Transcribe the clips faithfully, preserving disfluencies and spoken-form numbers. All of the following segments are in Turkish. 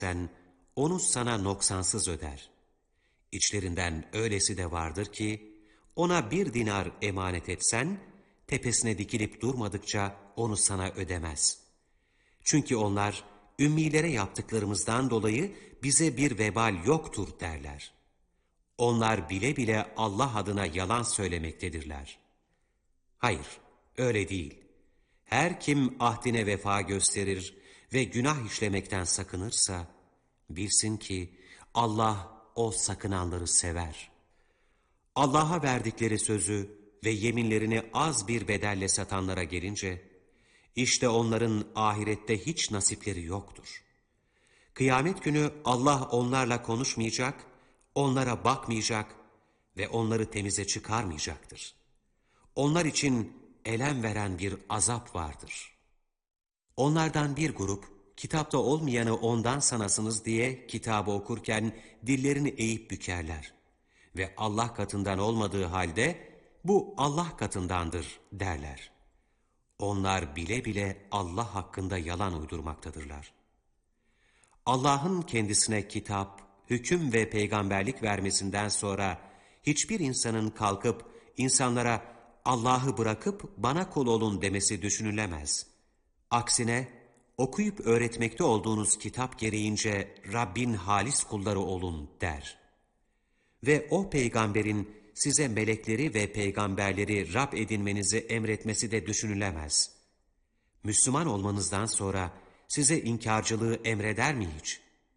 sen onu sana noksansız öder. İçlerinden öylesi de vardır ki, ona bir dinar emanet etsen, tepesine dikilip durmadıkça onu sana ödemez. Çünkü onlar, ümmilere yaptıklarımızdan dolayı bize bir vebal yoktur derler. Onlar bile bile Allah adına yalan söylemektedirler. Hayır, öyle değil. Her kim ahdine vefa gösterir ve günah işlemekten sakınırsa, bilsin ki Allah o sakınanları sever. Allah'a verdikleri sözü ve yeminlerini az bir bedelle satanlara gelince, işte onların ahirette hiç nasipleri yoktur. Kıyamet günü Allah onlarla konuşmayacak, onlara bakmayacak ve onları temize çıkarmayacaktır. Onlar için elem veren bir azap vardır. Onlardan bir grup, kitapta olmayanı ondan sanasınız diye kitabı okurken dillerini eğip bükerler. Ve Allah katından olmadığı halde bu Allah katındandır derler. Onlar bile bile Allah hakkında yalan uydurmaktadırlar. Allah'ın kendisine kitap, hüküm ve peygamberlik vermesinden sonra hiçbir insanın kalkıp insanlara Allah'ı bırakıp bana kul olun demesi düşünülemez. Aksine okuyup öğretmekte olduğunuz kitap gereğince Rabbin halis kulları olun der. Ve o peygamberin size melekleri ve peygamberleri Rab edinmenizi emretmesi de düşünülemez. Müslüman olmanızdan sonra size inkarcılığı emreder mi hiç?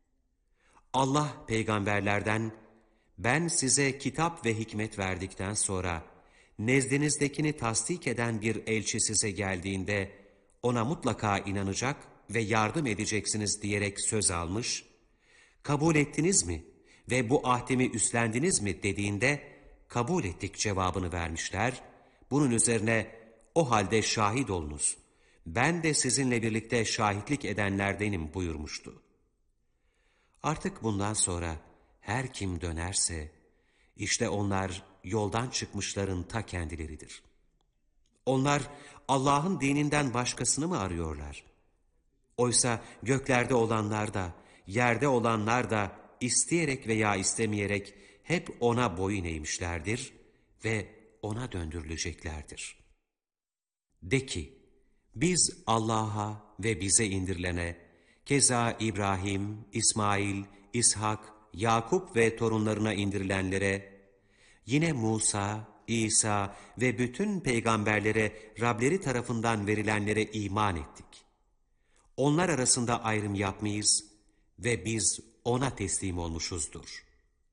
Allah peygamberlerden, ben size kitap ve hikmet verdikten sonra, nezdinizdekini tasdik eden bir elçi size geldiğinde, ona mutlaka inanacak ve yardım edeceksiniz diyerek söz almış, kabul ettiniz mi ve bu ahdimi üstlendiniz mi dediğinde, kabul ettik cevabını vermişler. Bunun üzerine, o halde şahit olunuz, ben de sizinle birlikte şahitlik edenlerdenim buyurmuştu. Artık bundan sonra her kim dönerse, işte onlar yoldan çıkmışların ta kendileridir. Onlar Allah'ın dininden başkasını mı arıyorlar? Oysa göklerde olanlar da, yerde olanlar da isteyerek veya istemeyerek hep ona boyun eğmişlerdir ve ona döndürüleceklerdir. De ki, biz Allah'a ve bize indirilene, keza İbrahim, İsmail, İshak, Yakup ve torunlarına indirilenlere, yine Musa, İsa ve bütün peygamberlere Rableri tarafından verilenlere iman ettik. Onlar arasında ayrım yapmayız ve biz ona teslim olmuşuzdur.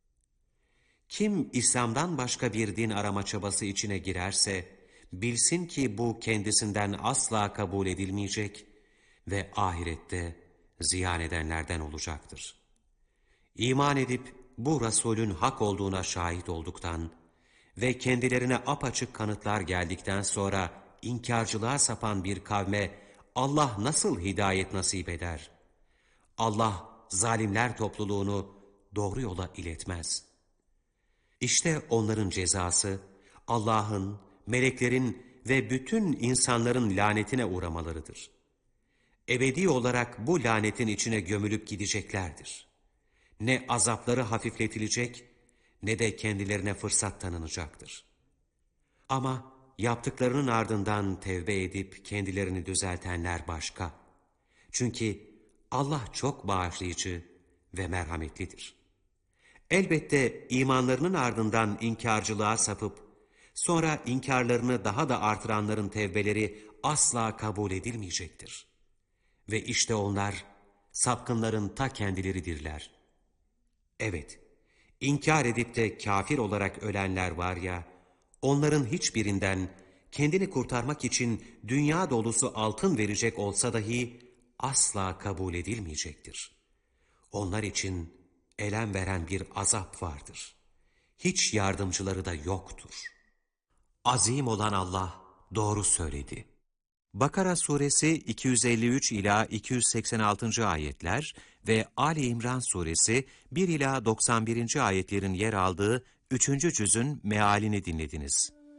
Kim İslam'dan başka bir din arama çabası içine girerse, bilsin ki bu kendisinden asla kabul edilmeyecek ve ahirette ziyan edenlerden olacaktır. İman edip bu Resulün hak olduğuna şahit olduktan ve kendilerine apaçık kanıtlar geldikten sonra inkarcılığa sapan bir kavme Allah nasıl hidayet nasip eder? Allah zalimler topluluğunu doğru yola iletmez. İşte onların cezası Allah'ın, meleklerin ve bütün insanların lanetine uğramalarıdır. Ebedi olarak bu lanetin içine gömülüp gideceklerdir. Ne azapları hafifletilecek ne de kendilerine fırsat tanınacaktır. Ama yaptıklarının ardından tevbe edip kendilerini düzeltenler başka. Çünkü Allah çok bağışlayıcı ve merhametlidir. Elbette imanlarının ardından inkarcılığa sapıp, sonra inkarlarını daha da artıranların tevbeleri asla kabul edilmeyecektir. Ve işte onlar sapkınların ta kendileridirler. Evet, inkar edip de kafir olarak ölenler var ya, onların hiçbirinden kendini kurtarmak için dünya dolusu altın verecek olsa dahi asla kabul edilmeyecektir. Onlar için elem veren bir azap vardır. Hiç yardımcıları da yoktur. Azim olan Allah doğru söyledi. Bakara suresi iki yüz elli üç ila iki yüz seksen altıncı ayetler ve Ali İmran suresi bir ila doksan birinci ayetlerin yer aldığı üçüncü cüzün mealini dinlediniz.